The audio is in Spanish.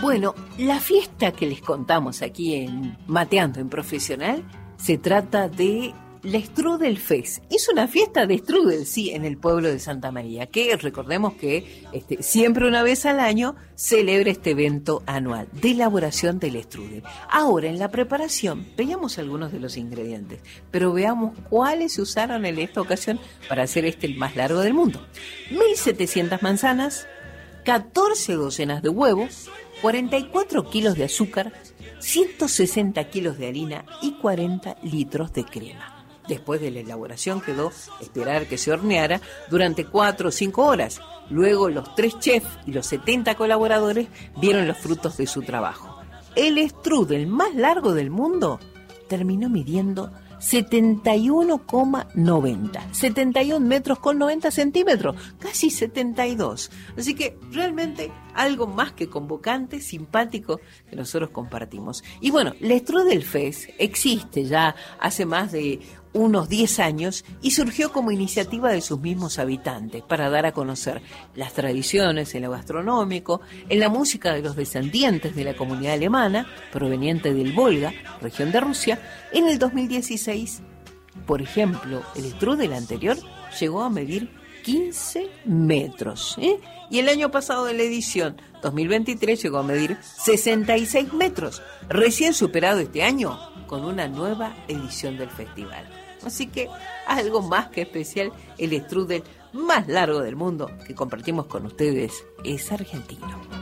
Bueno, la fiesta que les contamos aquí en Mateando en Profesional se trata de la Strudelfest. Es una fiesta de strudel, sí, en el pueblo de Santa María, que recordemos que siempre una vez al año celebra este evento anual de elaboración del strudel. Ahora, en la preparación, veamos algunos de los ingredientes, pero veamos cuáles se usaron en esta ocasión para hacer el más largo del mundo. 1.700 manzanas, 14 docenas de huevos, 44 kilos de azúcar, 160 kilos de harina y 40 litros de crema. Después de la elaboración quedó esperar que se horneara durante 4 o 5 horas. Luego los 3 chefs y los 70 colaboradores vieron los frutos de su trabajo. El strudel más largo del mundo terminó midiendo 71,90, 71 metros con 90 centímetros, casi 72. Así que realmente algo más que convocante, simpático, que nosotros compartimos. Y bueno, la Strudelfest existe ya hace más de unos 10 años y surgió como iniciativa de sus mismos habitantes para dar a conocer las tradiciones en lo gastronómico, en la música de los descendientes de la comunidad alemana proveniente del Volga, región de Rusia. En el 2016, por ejemplo, el strudel anterior llegó a medir 15 metros, y el año pasado de la edición 2023 llegó a medir 66 metros, recién superado este año con una nueva edición del festival. Así que algo más que especial, el strudel más largo del mundo que compartimos con ustedes es argentino.